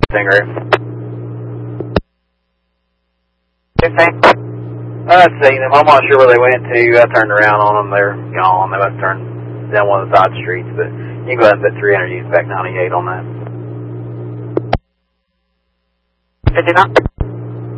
Stingray. I've seen them. I'm not sure where they went to. I turned around on them. They're gone. They must have turned down one of the side streets. But you can go ahead and put 300 use back 98 on that. 59.